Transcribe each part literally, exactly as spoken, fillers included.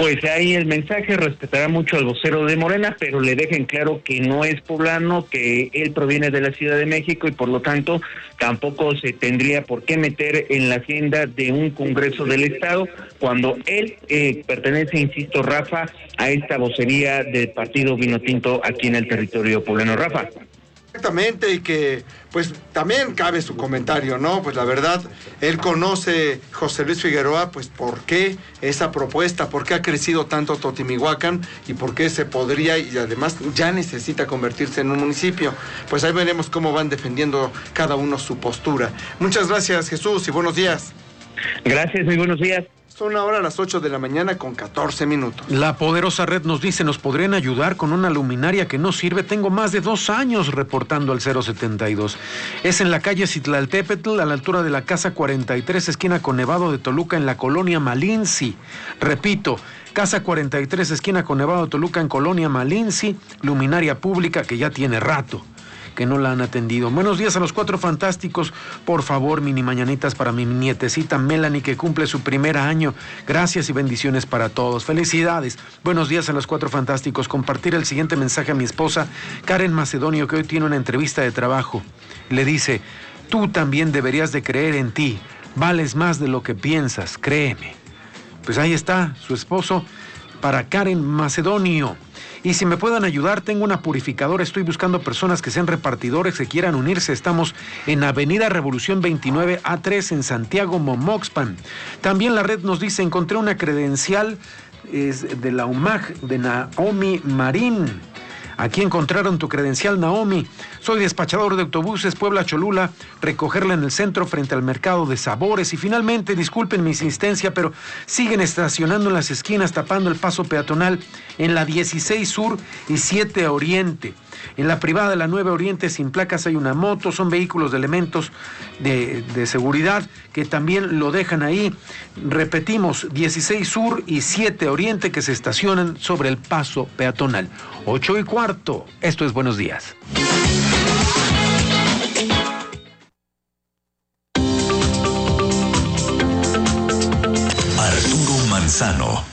Pues ahí el mensaje respetará mucho al vocero de Morena, pero le dejen claro que no es poblano, que él proviene de la Ciudad de México y por lo tanto tampoco se tendría por qué meter en la agenda de un Congreso del Estado cuando él eh, pertenece, insisto, Rafa, a esta vocería del partido Vinotinto aquí en el territorio poblano. Rafa. Exactamente, y que pues también cabe su comentario, ¿no? Pues la verdad, él conoce, José Luis Figueroa, pues por qué esa propuesta, por qué ha crecido tanto Totimihuacán y por qué se podría y además ya necesita convertirse en un municipio. Pues ahí veremos cómo van defendiendo cada uno su postura. Muchas gracias, Jesús, y buenos días. Gracias, muy buenos días. Son ahora las ocho de la mañana con catorce minutos. La poderosa red nos dice, ¿nos podrían ayudar con una luminaria que no sirve? Tengo más de dos años reportando al cero setenta y dos. Es en la calle Citlaltépetl, a la altura de la Casa cuarenta y tres, esquina con Nevado de Toluca, en la colonia Malinzi. Repito, Casa cuarenta y tres, esquina con Nevado de Toluca, en colonia Malinzi, luminaria pública que ya tiene rato que no la han atendido. Buenos días a los Cuatro Fantásticos. Por favor, mini mañanitas para mi nietecita Melanie, que cumple su primer año. Gracias y bendiciones para todos. Felicidades. Buenos días a los Cuatro Fantásticos. Compartir el siguiente mensaje a mi esposa, Karen Macedonio, que hoy tiene una entrevista de trabajo. Le dice, tú también deberías de creer en ti. Vales más de lo que piensas, créeme. Pues ahí está, su esposo, para Karen Macedonio. Y si me puedan ayudar, tengo una purificadora, estoy buscando personas que sean repartidores, que quieran unirse. Estamos en Avenida Revolución veintinueve A tres en Santiago, Momoxpan. También la red nos dice, encontré una credencial es de la U M A G de Naomi Marín. Aquí encontraron tu credencial, Naomi. Soy despachador de autobuses Puebla-Cholula, recogerla en el centro frente al mercado de sabores. Y finalmente, disculpen mi insistencia, pero siguen estacionando en las esquinas, tapando el paso peatonal en la dieciséis Sur y siete Oriente. En la privada de la nueve Oriente, sin placas, hay una moto, son vehículos de elementos de, de seguridad que también lo dejan ahí. Repetimos, dieciséis Sur y siete Oriente, que se estacionan sobre el paso peatonal. ocho y cuarto, esto es Buenos Días. Arturo Manzano.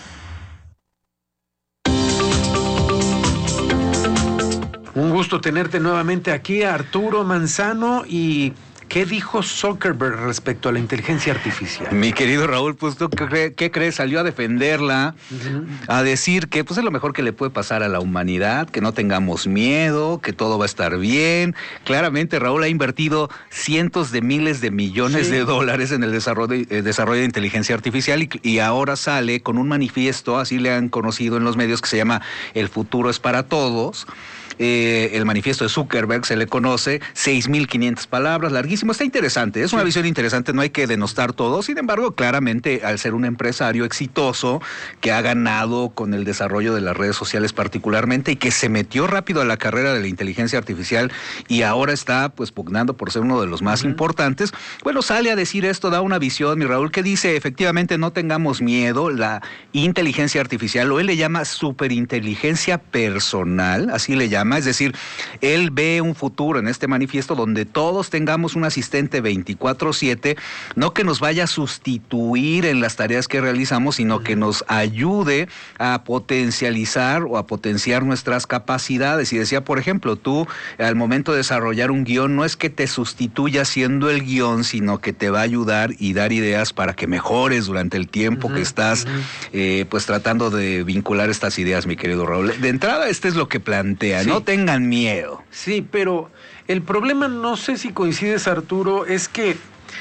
Un gusto tenerte nuevamente aquí, Arturo Manzano. ¿Y qué dijo Zuckerberg respecto a la inteligencia artificial? Mi querido Raúl, pues ¿tú qué, cre- qué crees? Salió a defenderla, uh-huh. a decir que pues es lo mejor que le puede pasar a la humanidad, que no tengamos miedo, que todo va a estar bien. Claramente Raúl ha invertido cientos de miles de millones sí. de dólares en el desarrollo, eh, desarrollo de inteligencia artificial y, y ahora sale con un manifiesto, así le han conocido en los medios, que se llama El futuro es para todos. Eh, el manifiesto de Zuckerberg se le conoce, seis mil quinientas palabras, larguísimo, está interesante, es una sí. visión interesante, no hay que denostar todo. Sin embargo, claramente, al ser un empresario exitoso, que ha ganado con el desarrollo de las redes sociales particularmente, y que se metió rápido a la carrera de la inteligencia artificial, y ahora está pues pugnando por ser uno de los más uh-huh. importantes, bueno, sale a decir esto, da una visión, mi Raúl, que dice, efectivamente, no tengamos miedo, la inteligencia artificial, o él le llama superinteligencia personal, así le llama. Es decir, él ve un futuro en este manifiesto donde todos tengamos un asistente veinticuatro siete, no que nos vaya a sustituir en las tareas que realizamos, sino que nos ayude a potencializar o a potenciar nuestras capacidades. Y decía, por ejemplo, tú al momento de desarrollar un guión, no es que te sustituya siendo el guión, sino que te va a ayudar y dar ideas para que mejores durante el tiempo uh-huh, que estás uh-huh. eh, pues tratando de vincular estas ideas, mi querido Raúl. De entrada, este es lo que plantea, sí. ¿no? Tengan miedo. Sí, pero el problema, no sé si coincides, Arturo, es que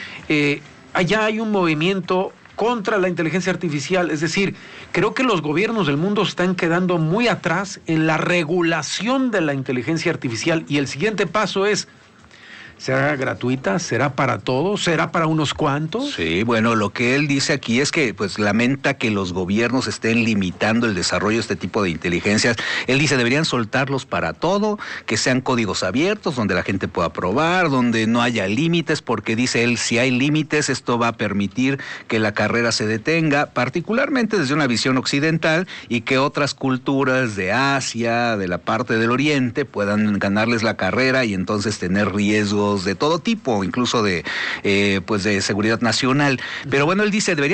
eh, allá hay un movimiento contra la inteligencia artificial. Es decir, creo que los gobiernos del mundo están quedando muy atrás en la regulación de la inteligencia artificial, y el siguiente paso es, ¿será gratuita? ¿Será para todos? ¿Será para unos cuantos? Sí, bueno, lo que él dice aquí es que pues lamenta que los gobiernos estén limitando el desarrollo de este tipo de inteligencias. Él dice, deberían soltarlos para todo, que sean códigos abiertos, donde la gente pueda probar, donde no haya límites, porque dice él, si hay límites, esto va a permitir que la carrera se detenga, particularmente desde una visión occidental, y que otras culturas de Asia, de la parte del Oriente, puedan ganarles la carrera y entonces tener riesgos de todo tipo, incluso de eh, pues de seguridad nacional. Pero bueno, él dice, debería